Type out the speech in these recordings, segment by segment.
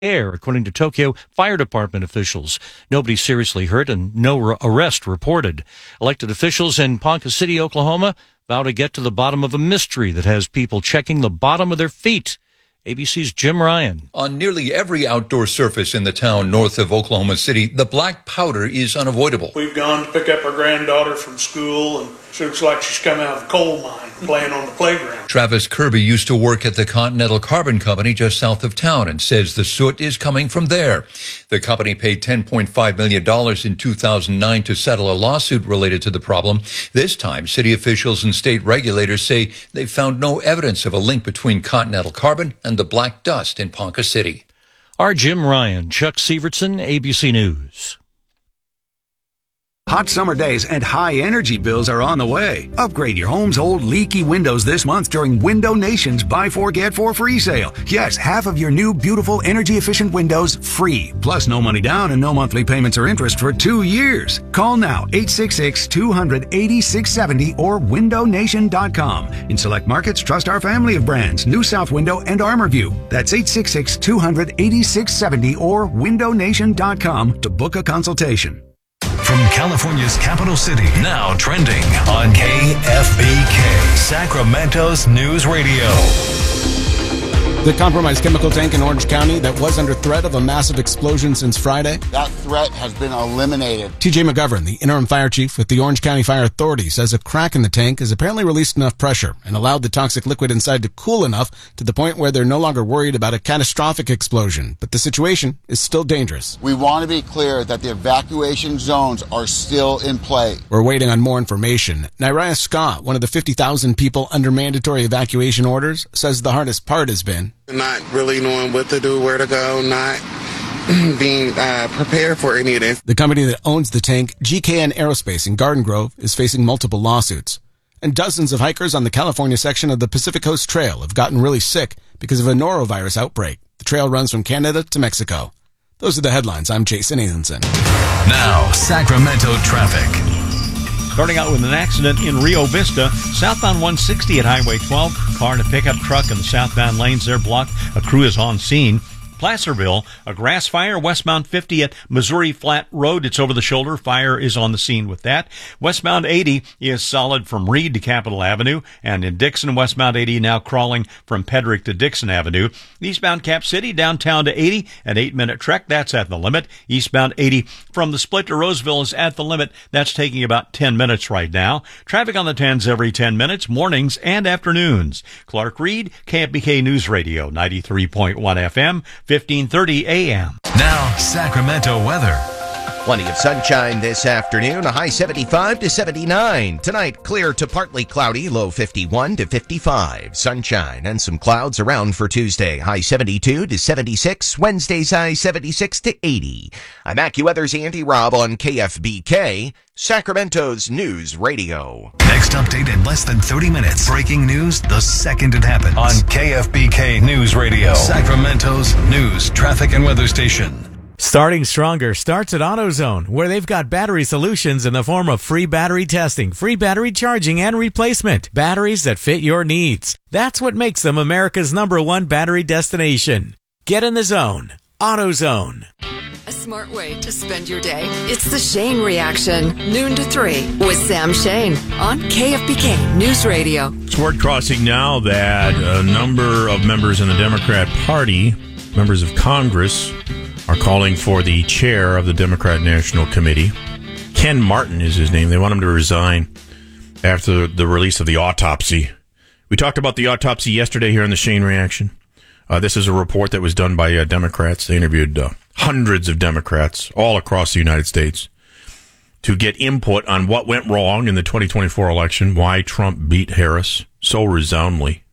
air, according to Tokyo Fire Department officials. Nobody seriously hurt and no arrest reported. Elected officials in Ponca City, Oklahoma, vow to get to the bottom of a mystery that has people checking the bottom of their feet. ABC's Jim Ryan. On nearly every outdoor surface in the town north of Oklahoma City, the black powder is unavoidable. We've gone to pick up our granddaughter from school, and she looks like she's come out of a coal mine playing on the playground. Travis Kirby used to work at the Continental Carbon Company just south of town and says the soot is coming from there. The company paid $10.5 million in 2009 to settle a lawsuit related to the problem. This time, city officials and state regulators say they found no evidence of a link between Continental Carbon and the black dust in Ponca City. Our Jim Ryan, Chuck Severson, ABC News. Hot summer days and high energy bills are on the way. Upgrade your home's old leaky windows this month during Window Nation's Buy 4 Get 4 free sale. Yes, half of your new beautiful energy efficient windows free. Plus no money down and no monthly payments or interest for 2 years. Call now 866-200-8670 or windownation.com. In select markets, trust our family of brands, New South Window and ArmorView. That's 866-200-8670 or windownation.com to book a consultation. From California's capital city, now trending on KFBK, Sacramento's News Radio. The compromised chemical tank in Orange County that was under threat of a massive explosion since Friday. That threat has been eliminated. TJ McGovern, the interim fire chief with the Orange County Fire Authority, says a crack in the tank has apparently released enough pressure and allowed the toxic liquid inside to cool enough to the point where they're no longer worried about a catastrophic explosion. But the situation is still dangerous. We want to be clear that the evacuation zones are still in play. We're waiting on more information. Nariah Scott, one of the 50,000 people under mandatory evacuation orders, says the hardest part has been not really knowing what to do, where to go, not being prepared for any of this. The company that owns the tank, GKN Aerospace in Garden Grove, is facing multiple lawsuits. And dozens of hikers on the California section of the Pacific Coast Trail have gotten really sick because of a norovirus outbreak. The trail runs from Canada to Mexico. Those are the headlines. I'm Jason Nathanson. Now, Sacramento traffic. Starting out with an accident in Rio Vista, southbound 160 at Highway 12. Car and a pickup truck in the southbound lanes there blocked. A crew is on scene. Placerville, a grass fire, westbound 50 at Missouri Flat Road. It's over the shoulder. Fire is on the scene with that. Westbound 80 is solid from Reed to Capitol Avenue. And in Dixon, westbound 80 now crawling from Pedrick to Dixon Avenue. Eastbound Cap City, downtown to 80, an 8-minute trek. That's at the limit. Eastbound 80 from the split to Roseville is at the limit. That's taking about 10 minutes right now. Traffic on the 10s every 10 minutes, mornings and afternoons. Clark Reed, KFBK News Radio, 93.1 FM. 1530 a.m. Now, Sacramento weather. Plenty of sunshine this afternoon, a high 75 to 79. Tonight, clear to partly cloudy, low 51 to 55. Sunshine and some clouds around for Tuesday, high 72 to 76. Wednesday's high 76 to 80. I'm AccuWeather's Andy Robb on KFBK, Sacramento's News Radio. Next update in less than 30 minutes. Breaking news the second it happens on KFBK News Radio, Sacramento's news, traffic, and weather station. Starting Stronger starts at AutoZone, where they've got battery solutions in the form of free battery testing, free battery charging, and replacement. Batteries that fit your needs. That's what makes them America's #1 battery destination. Get in the zone. AutoZone. A smart way to spend your day. It's the Shane Reaction, noon to 3 with Sam Shane on KFBK News Radio. It's word crossing now that a number of members in the Democrat Party, members of Congress, are calling for the chair of the Democrat National Committee. Ken Martin is his name. They want him to resign after the release of the autopsy. We talked about the autopsy yesterday here on the Shane Reaction. This is a report that was done by Democrats. They interviewed hundreds of Democrats all across the United States to get input on what went wrong in the 2024 election, why Trump beat Harris so resoundingly,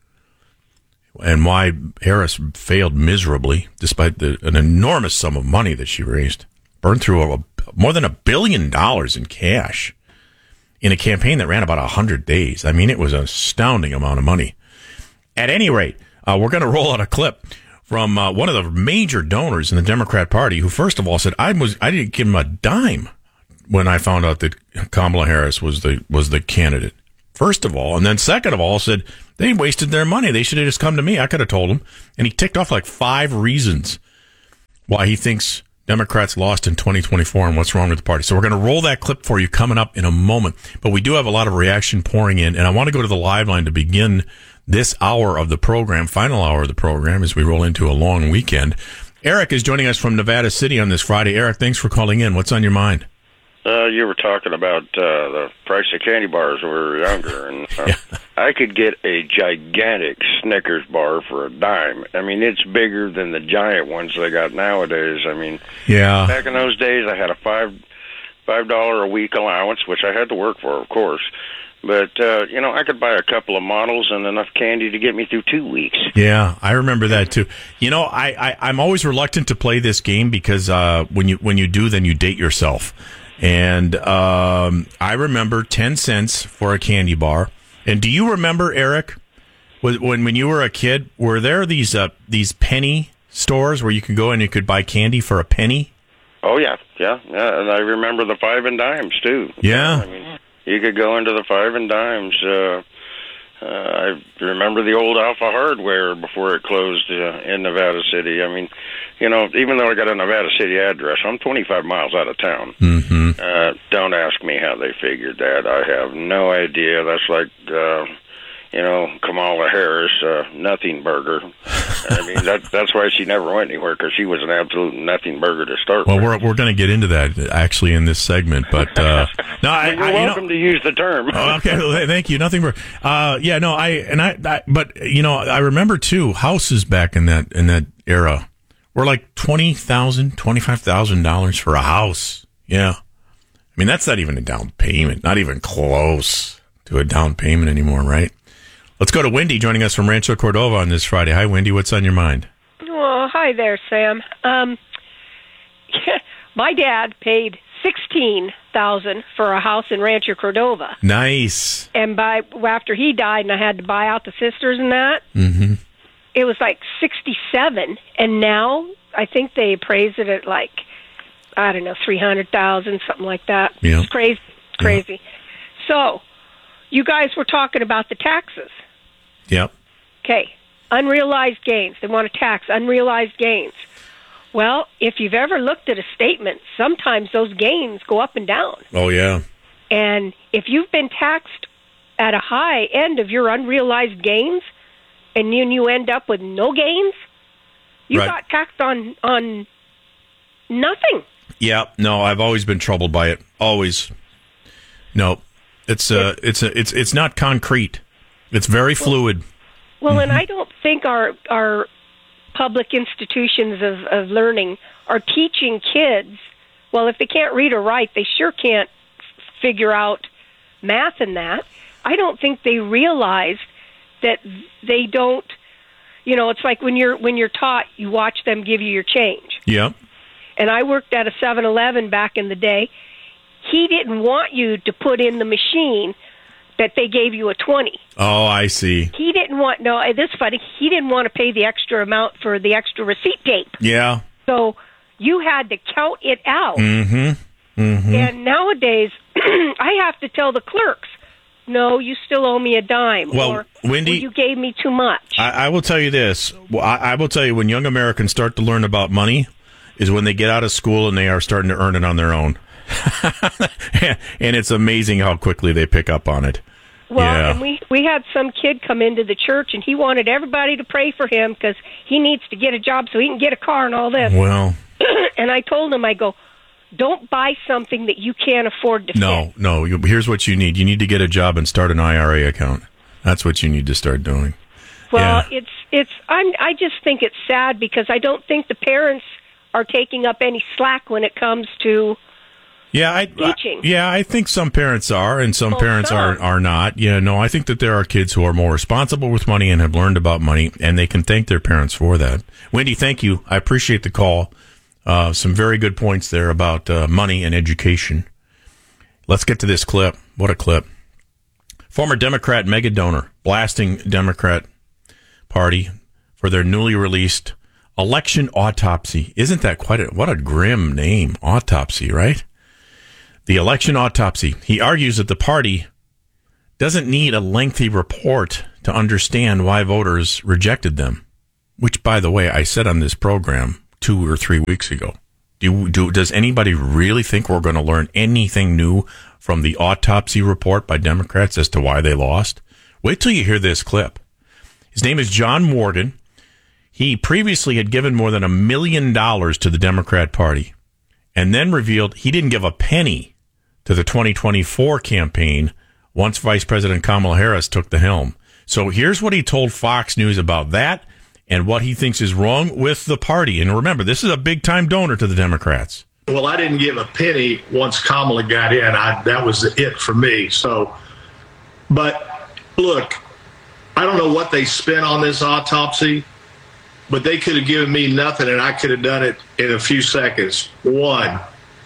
and why Harris failed miserably despite an enormous sum of money that she raised. Burned through more than $1 billion in cash in a campaign that ran about 100 days. I mean, it was an astounding amount of money. At any rate, we're going to roll out a clip from one of the major donors in the Democrat Party who, first of all, said, I didn't give him a dime when I found out that Kamala Harris was the candidate. First of all, and then second of all, said they wasted their money. They should have just come to me. I could have told them. And he ticked off like 5 reasons why he thinks Democrats lost in 2024 and what's wrong with the party. So we're going to roll that clip for you coming up in a moment. But we do have a lot of reaction pouring in, and I want to go to the live line to begin this hour of the program, final hour of the program, as we roll into a long weekend. Eric is joining us from Nevada City on this Friday. Eric, thanks for calling in. What's on your mind? You were talking about the price of candy bars when we were younger, and I could get a gigantic Snickers bar for a dime. I mean, it's bigger than the giant ones they got nowadays. I mean, back in those days, I had a $5 a week allowance, which I had to work for, of course. But, I could buy a couple of models and enough candy to get me through 2 weeks. Yeah, I remember that, too. I'm always reluctant to play this game because when you do, then you date yourself. And I remember 10 cents for a candy bar. And do you remember, Eric, when you were a kid, were there these penny stores where you could go and you could buy candy for a penny? Oh, yeah. And I remember the 5 and dimes, too. Yeah. I mean, you could go into the 5 and dimes. I remember the old Alpha Hardware before it closed in Nevada City. I mean, even though I got a Nevada City address, I'm 25 miles out of town. Mm-hmm. Don't ask me how they figured that. I have no idea. That's like, Kamala Harris, nothing burger. I mean, that's why she never went anywhere, because she was an absolute nothing burger to start with. Well, we're going to get into that actually in this segment, but no, you're welcome to use the term. Okay, thank you. Nothing burger. But I remember too houses back in that era were like $20,000, $25,000 for a house. Yeah, I mean that's not even a down payment, not even close to a down payment anymore, right? Let's go to Wendy joining us from Rancho Cordova on this Friday. Hi, Wendy. What's on your mind? Well, hi there, Sam. My dad paid $16,000 for a house in Rancho Cordova. Nice. And after he died, and I had to buy out the sisters and that, it was like $67,000. And now I think they appraised it at like, I don't know, $300,000, something like that. Yeah. It's crazy. Yeah. So you guys were talking about the taxes. Yep. Okay, unrealized gains. They want to tax unrealized gains. Well, if you've ever looked at a statement, sometimes those gains go up and down. Oh, yeah. And if you've been taxed at a high end of your unrealized gains, and then you end up with no gains, you got taxed on nothing. Yeah, no, I've always been troubled by it. Always. No, it's not concrete. It's very fluid. Well, and I don't think our public institutions of learning are teaching kids. Well, if they can't read or write, they sure can't figure out math and that. I don't think they realize that they don't. It's like when you're taught, you watch them give you your change. Yeah. And I worked at a 7-Eleven back in the day. He didn't want you to put in the machine that they gave you a 20. Oh, I see. He didn't want, this is funny, he didn't want to pay the extra amount for the extra receipt tape. Yeah. So you had to count it out. Mm-hmm. Mm-hmm. And nowadays, I have to tell the clerks, no, you still owe me a dime. Well, or, Wendy, you gave me too much. I will tell you this. I will tell you, when young Americans start to learn about money is when they get out of school and they are starting to earn it on their own. And it's amazing how quickly they pick up on it. Well, yeah. And we had some kid come into the church, and he wanted everybody to pray for him because he needs to get a job so he can get a car and all this. Well. And I told him, I go, don't buy something that you can't afford to fit. No. Here's what you need. You need to get a job and start an IRA account. That's what you need to start doing. Well, yeah. I just think it's sad because I don't think the parents are taking up any slack when it comes to teaching. I think some parents are, and some parents are not. Yeah, no, I think that there are kids who are more responsible with money and have learned about money, and they can thank their parents for that. Wendy, thank you. I appreciate the call. Some very good points there about money and education. Let's get to this clip. What a clip. Former Democrat mega donor blasting Democrat Party for their newly released election autopsy. Isn't that what a grim name? Autopsy, right? The election autopsy. He argues that the party doesn't need a lengthy report to understand why voters rejected them. Which, by the way, I said on this program 2 or 3 weeks ago. Does anybody really think we're going to learn anything new from the autopsy report by Democrats as to why they lost? Wait till you hear this clip. His name is John Morgan. He previously had given more than $1 million to the Democrat Party and then revealed he didn't give a penny to the 2024 campaign once Vice President Kamala Harris took the helm. So here's what he told Fox News about that and what he thinks is wrong with the party. And remember, this is a big-time donor to the Democrats. Well, I didn't give a penny once Kamala got in. That was it for me. So, but look, I don't know what they spent on this autopsy, but they could have given me nothing, and I could have done it in a few seconds. 1,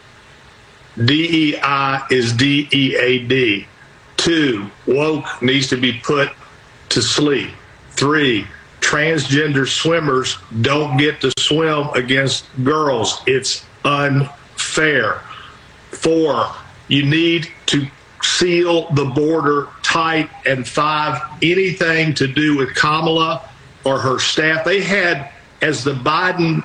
DEI is DEAD. 2, woke needs to be put to sleep. 3, transgender swimmers don't get to swim against girls. It's unfair. 4, you need to seal the border tight. And 5, anything to do with Kamala or her staff. They had, as the Biden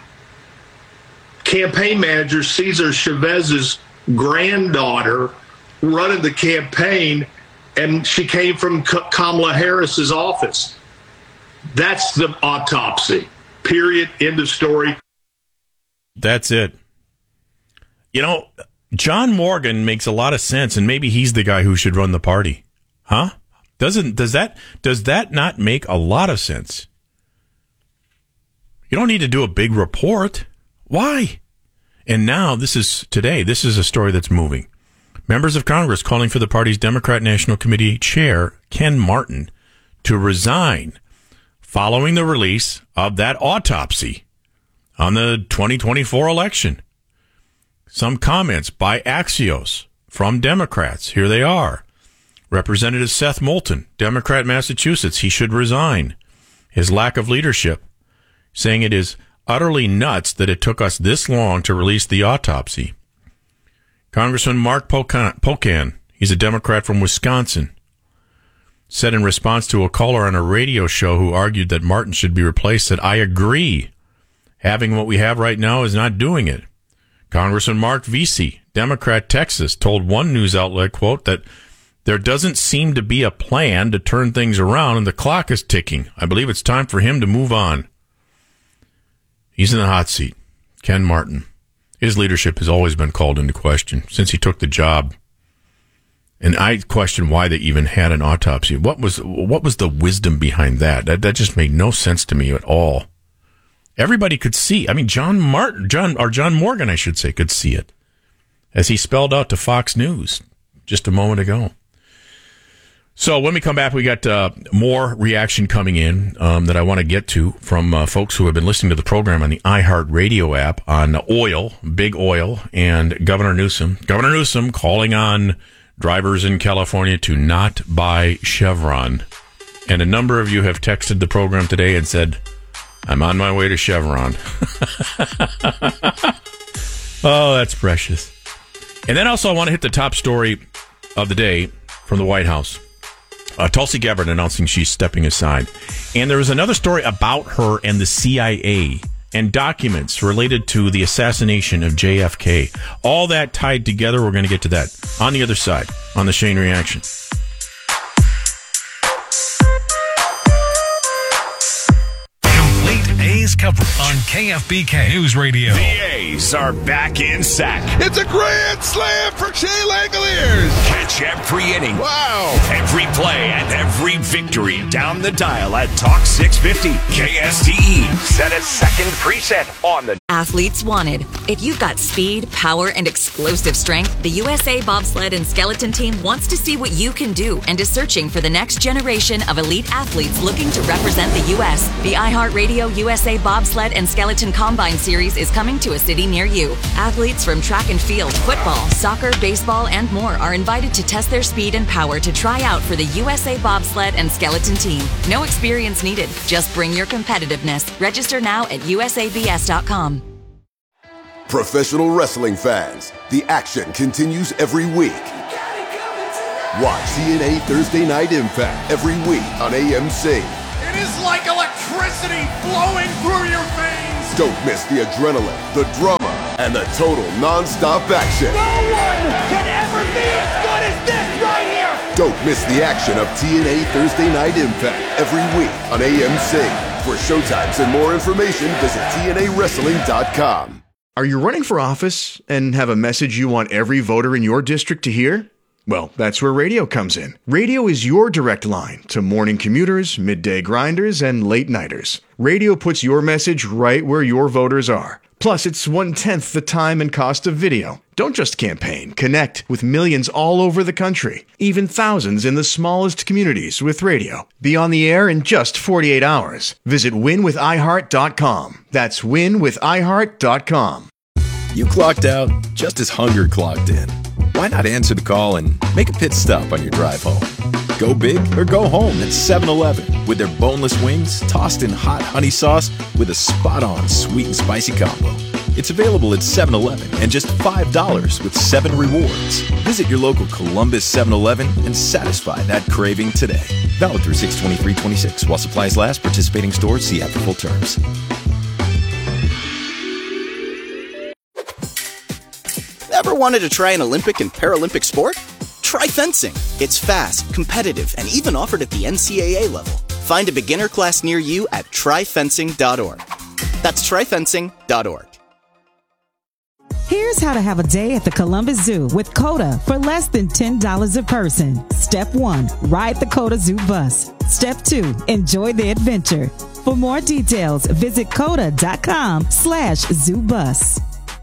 campaign manager, Cesar Chavez's granddaughter running the campaign, and she came from Kamala Harris's office. That's the autopsy. Period. End of story. That's it. You know, John Morgan makes a lot of sense, and maybe he's the guy who should run the party. Huh? Does that not make a lot of sense? You don't need to do a big report. Why? And now this is a story that's moving. Members of Congress calling for the party's Democrat National Committee chair, Ken Martin, to resign following the release of that autopsy on the 2024 election. Some comments by Axios from Democrats. Here they are. Representative Seth Moulton, Democrat, Massachusetts, he should resign. His lack of leadership, saying it is utterly nuts that it took us this long to release the autopsy. Congressman Mark Pocan, he's a Democrat from Wisconsin, said in response to a caller on a radio show who argued that Martin should be replaced, that I agree. Having what we have right now is not doing it. Congressman Mark Vesey, Democrat, Texas, told one news outlet, quote, that there doesn't seem to be a plan to turn things around and the clock is ticking. I believe it's time for him to move on. He's in the hot seat. Ken Martin. His leadership has always been called into question since he took the job. And I question why they even had an autopsy. What was the wisdom behind that? That just made no sense to me at all. Everybody could see. I mean, John Morgan, I should say, could see it, as he spelled out to Fox News just a moment ago. So when we come back, we got more reaction coming in that I want to get to from folks who have been listening to the program on the iHeartRadio app on oil, big oil, and Governor Newsom. Governor Newsom calling on drivers in California to not buy Chevron. And a number of you have texted the program today and said, I'm on my way to Chevron. Oh, that's precious. And then also I want to hit the top story of the day from the White House. Tulsi Gabbard announcing she's stepping aside. And there was another story about her and the CIA and documents related to the assassination of JFK. All that tied together. We're going to get to that on the other side on the Shane Reaction. A's coverage on KFBK News Radio. The A's are back in sack. It's a grand slam for Shea Langoliers. Catch every inning. Wow. Every play and every victory down the dial at Talk 650 KSTE. Set a second preset on the Athletes wanted. If you've got speed, power, and explosive strength, the USA Bobsled and Skeleton Team wants to see what you can do and is searching for the next generation of elite athletes looking to represent the U.S. The iHeartRadio USA Bobsled and Skeleton Combine Series is coming to a city near you. Athletes from track and field, football, soccer, baseball, and more are invited to test their speed and power to try out for the USA Bobsled and Skeleton Team. No experience needed. Just bring your competitiveness. Register now at usabs.com. Professional wrestling fans, the action continues every week. Watch TNA Thursday Night Impact every week on AMC. It is like electricity flowing through your veins. Don't miss the adrenaline, the drama, and the total non-stop action. No one can ever be as good as this right here! Don't miss the action of TNA Thursday Night Impact every week on AMC. For showtimes and more information, visit TNAWrestling.com. Are you running for office and have a message you want every voter in your district to hear? Well, that's where radio comes in. Radio is your direct line to morning commuters, midday grinders, and late nighters. Radio puts your message right where your voters are. Plus, it's 1/10 the time and cost of video. Don't just campaign. Connect with millions all over the country, even thousands in the smallest communities with radio. Be on the air in just 48 hours. Visit winwithiheart.com. That's winwithiheart.com. You clocked out just as hunger clocked in. Why not answer the call and make a pit stop on your drive home? Go big or go home at 7-Eleven with their boneless wings tossed in hot honey sauce with a spot-on sweet and spicy combo. It's available at 7-Eleven and just $5 with 7 rewards. Visit your local Columbus 7-Eleven and satisfy that craving today. Valid through 6/23/26 while supplies last. Participating stores see ad for full terms. Ever wanted to try an Olympic and Paralympic sport? Try fencing. It's fast, competitive, and even offered at the NCAA level. Find a beginner class near you at tryfencing.org. That's tryfencing.org. Here's how to have a day at the Columbus Zoo with COTA for less than $10 a person. Step 1, ride the COTA Zoo bus. Step 2, enjoy the adventure. For more details, visit COTA.com/ZooBus.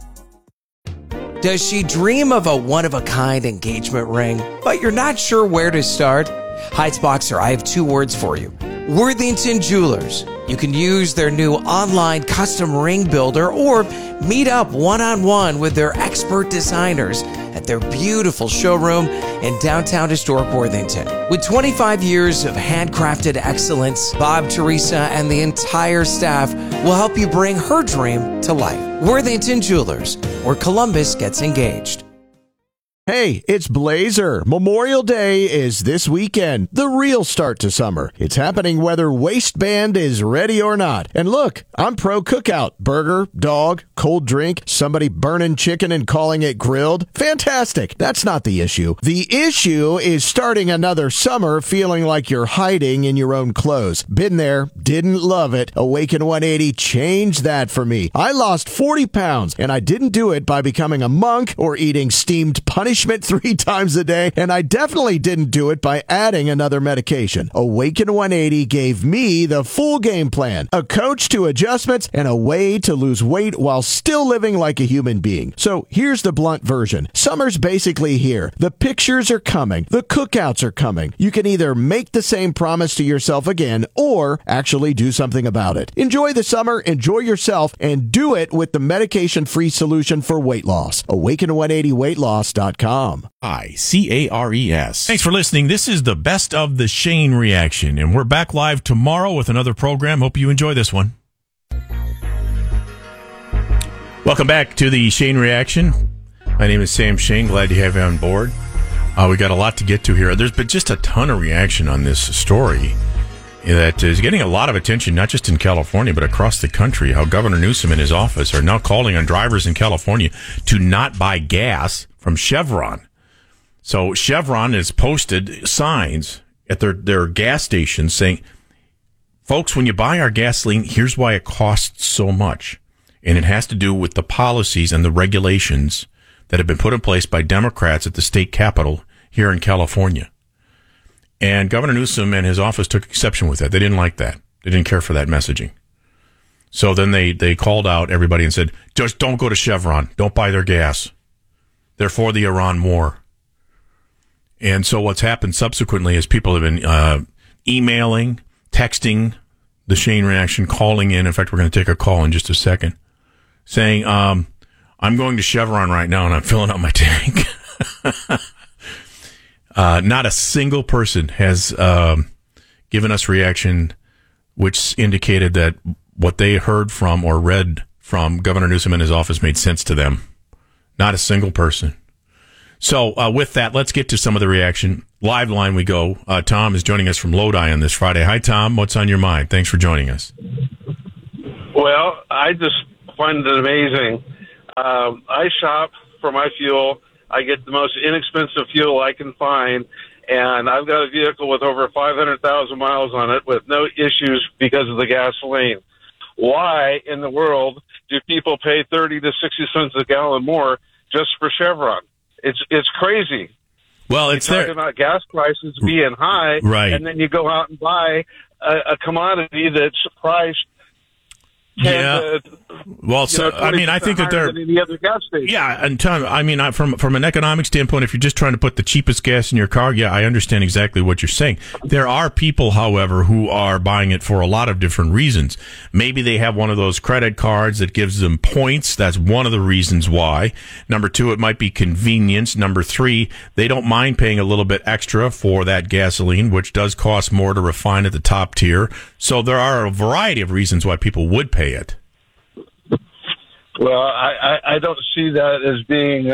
Does she dream of a one-of-a-kind engagement ring, but you're not sure where to start? Heights Boxer, I have 2 words for you. Worthington Jewelers. You can use their new online custom ring builder or meet up one-on-one with their expert designers at their beautiful showroom in downtown historic Worthington. With 25 years of handcrafted excellence, Bob, Teresa, and the entire staff will help you bring her dream to life. Worthington Jewelers, where Columbus gets engaged. Hey, it's Blazer. Memorial Day is this weekend, the real start to summer. It's happening whether waistband is ready or not. And look, I'm pro cookout. Burger, dog, cold drink, somebody burning chicken and calling it grilled. Fantastic. That's not the issue. The issue is starting another summer feeling like you're hiding in your own clothes. Been there, didn't love it. Awaken 180 changed that for me. I lost 40 pounds, and I didn't do it by becoming a monk or eating steamed punishment 3 times a day, and I definitely didn't do it by adding another medication. Awaken 180 gave me the full game plan, a coach to adjustments, and a way to lose weight while still living like a human being. So here's the blunt version. Summer's basically here. The pictures are coming. The cookouts are coming. You can either make the same promise to yourself again or actually do something about it. Enjoy the summer, enjoy yourself, and do it with the medication-free solution for weight loss. Awaken180weightloss.com. ICARES. Thanks for listening. This is the Best of the Shane Reaction, and we're back live tomorrow with another program. Hope you enjoy this one. Welcome back to the Shane Reaction. My name is Sam Shane. Glad to have you on board. We got a lot to get to here. There's been just a ton of reaction on this story that is getting a lot of attention, not just in California, but across the country. How Governor Newsom and his office are now calling on drivers in California to not buy gas from Chevron. So Chevron has posted signs at their gas stations saying, folks, when you buy our gasoline, here's why it costs so much. And it has to do with the policies and the regulations that have been put in place by Democrats at the state capitol here in California. And Governor Newsom and his office took exception with that. They didn't like that. They didn't care for that messaging. So then they called out everybody and said, just don't go to Chevron. Don't buy their gas. They're for the Iran war. And so what's happened subsequently is people have been emailing, texting the Shane Reaction, calling in. In fact, we're going to take a call in just a second, saying, I'm going to Chevron right now and I'm filling up my tank. Not a single person has given us reaction which indicated that what they heard from or read from Governor Newsom and his office made sense to them. Not a single person. So with that, let's get to some of the reaction. Live line we go. Tom is joining us from Lodi on this Friday. Hi, Tom. What's on your mind? Thanks for joining us. Well, I just find it amazing. I shop for my fuel. I get the most inexpensive fuel I can find, and I've got a vehicle with over 500,000 miles on it with no issues because of the gasoline. Why in the world do people pay 30 to 60 cents a gallon more just for Chevron? It's crazy. Well, it's You're talking about gas prices being high, right? And then you go out and buy a commodity that's priced. Yeah. Well, so, I mean, I think that they're any other gas station. Yeah, and Tom, I mean, from an economic standpoint, if you're just trying to put the cheapest gas in your car, yeah, I understand exactly what you're saying. There are people, however, who are buying it for a lot of different reasons. Maybe they have one of those credit cards that gives them points. That's one of the reasons why. Number two, it might be convenience. Number three, they don't mind paying a little bit extra for that gasoline, which does cost more to refine at the top tier. So there are a variety of reasons why people would pay it. Well, I don't see that as being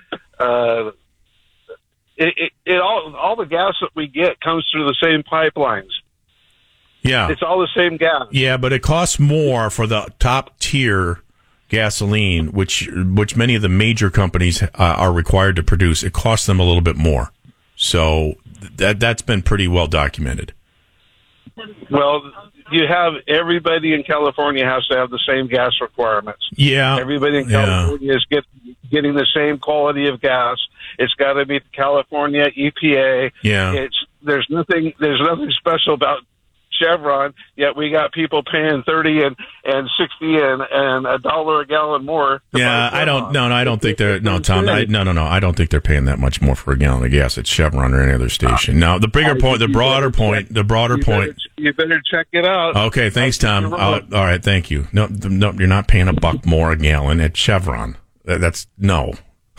all the gas that we get comes through the same pipelines. Yeah, it's all the same gas. Yeah, but it costs more for the top tier gasoline, which many of the major companies are required to produce. It costs them a little bit more. So that's been pretty well documented. Well, you have everybody in California has to have the same gas requirements. Yeah. Everybody in California is getting the same quality of gas. It's got to meet the California EPA. Yeah. There's nothing special about Chevron, yet we got people paying 30 and 60 and $1 a gallon more. Yeah, I don't think they're Tom. I don't think they're paying that much more for a gallon of gas at Chevron or any other station. Now, the broader point. You better check it out. Okay, thanks, Tom. All right, thank you. No, you're not paying $1 more a gallon at Chevron. That's no.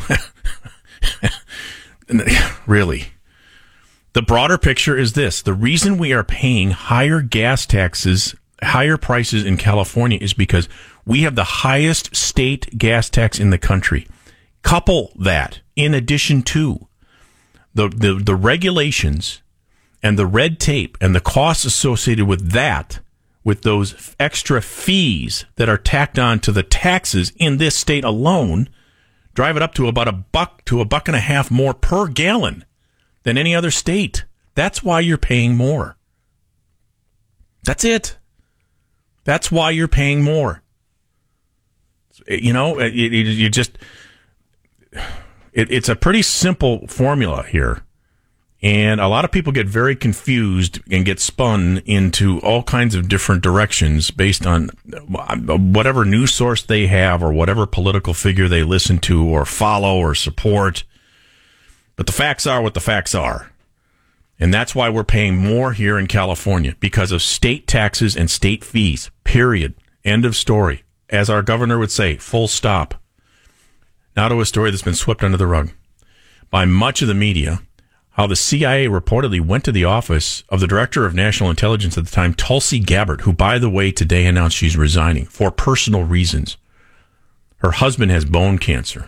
Really. The broader picture is this. The reason we are paying higher gas taxes, higher prices in California is because we have the highest state gas tax in the country. Couple that in addition to the regulations and the red tape and the costs associated with that, with those extra fees that are tacked on to the taxes in this state alone, drive it up to about $1 to $1.50 more per gallon than any other state. That's why you're paying more. That's it. That's why you're paying more. You know, it's a pretty simple formula here. And a lot of people get very confused and get spun into all kinds of different directions based on whatever news source they have or whatever political figure they listen to or follow or support. But the facts are what the facts are. And that's why we're paying more here in California, because of state taxes and state fees. Period. End of story. As our governor would say, full stop. Now to a story that's been swept under the rug by much of the media, how the CIA reportedly went to the office of the Director of National Intelligence at the time, Tulsi Gabbard, who, by the way, today announced she's resigning for personal reasons. Her husband has bone cancer.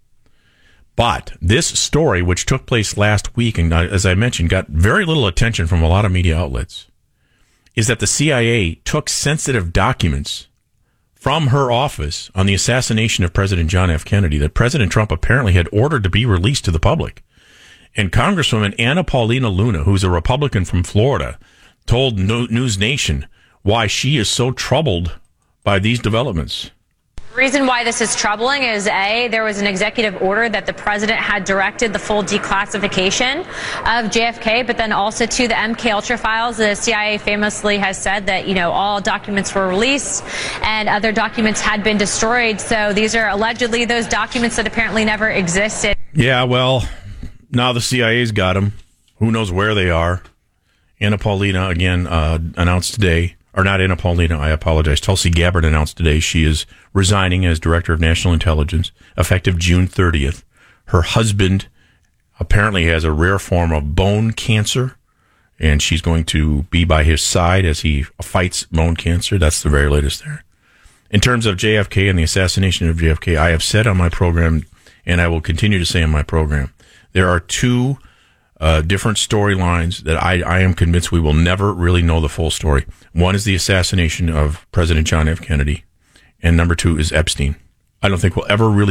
But this story, which took place last week, and as I mentioned, got very little attention from a lot of media outlets, is that the CIA took sensitive documents from her office on the assassination of President John F. Kennedy that President Trump apparently had ordered to be released to the public. And Congresswoman Anna Paulina Luna, who's a Republican from Florida, told News Nation why she is so troubled by these developments. The reason why this is troubling is, A, there was an executive order that the president had directed the full declassification of JFK, but then also to the MKUltra files. The CIA famously has said that, all documents were released and other documents had been destroyed. So these are allegedly those documents that apparently never existed. Yeah, well, now the CIA's got them. Who knows where they are? Anna Paulina, again, announced today. Or not Anna Paulina, I apologize. Tulsi Gabbard announced today she is resigning as Director of National Intelligence, effective June 30th. Her husband apparently has a rare form of bone cancer, and she's going to be by his side as he fights bone cancer. That's the very latest there. In terms of JFK and the assassination of JFK, I have said on my program, and I will continue to say on my program, there are two different storylines that I am convinced we will never really know the full story. One is the assassination of President John F. Kennedy, and number two is Epstein. I don't think we'll ever really